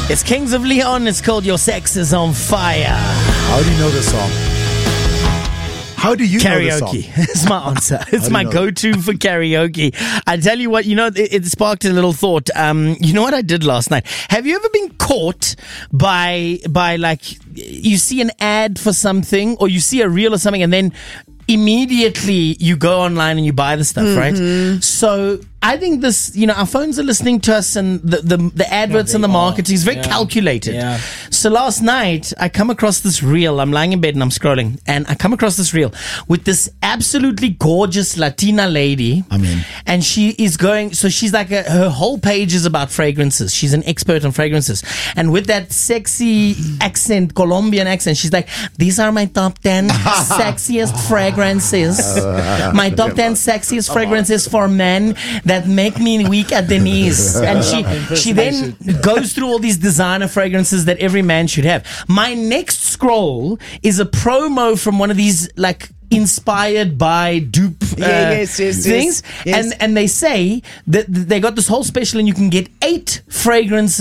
It's Kings of Leon. It's called Your Sex Is On Fire. How do you know this song? How do you know this song? Karaoke is my answer. It's my go-to for karaoke. I tell you what, it sparked a little thought. You know what I did last night? Have you ever been caught by like, you see an ad for something or you see a reel or something and then immediately you go online and you buy the stuff, right? So I think this, our phones are listening to us and the adverts and the marketing is very calculated. Yeah. So last night I come across this reel. I'm lying in bed and I'm scrolling and I come across this reel with this absolutely gorgeous Latina lady. And she is so she's like her whole page is about fragrances. She's an expert on fragrances. And with that sexy accent, Colombian accent, she's like, these are my top 10 sexiest fragrances. My top 10 sexiest fragrances for men that make me weak at the knees. And she then goes through all these designer fragrances that every man should have. My next scroll is a promo from one of these like inspired by dupe things. Yes. And they say that they got this whole special and you can get 8 fragrances